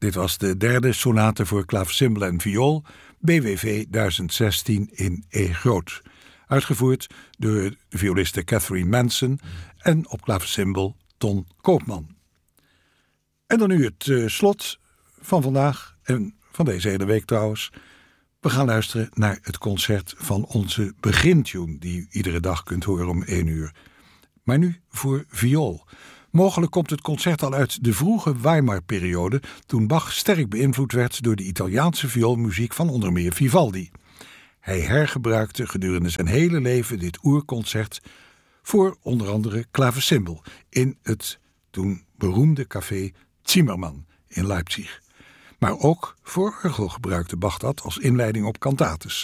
Dit was de derde sonate voor klavecimbal en viool, BWV 1016 in E groot. Uitgevoerd door de violiste Catherine Manson en op klavecimbal Ton Koopman. En dan nu het slot van vandaag en van deze hele week trouwens. We gaan luisteren naar het concert van onze begintune, die u iedere dag kunt horen om 1 uur. Maar nu voor viool. Mogelijk komt het concert al uit de vroege Weimar-periode, toen Bach sterk beïnvloed werd door de Italiaanse vioolmuziek van onder meer Vivaldi. Hij hergebruikte gedurende zijn hele leven dit oerconcert voor onder andere klavecimbal in het toen beroemde café Zimmermann in Leipzig. Maar ook voor orgel gebruikte Bach dat als inleiding op cantates.